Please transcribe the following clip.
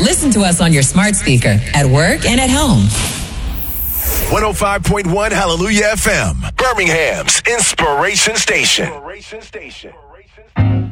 Listen to us on your smart speaker, at work and at home. 105.1 Hallelujah FM, Birmingham's Inspiration Station.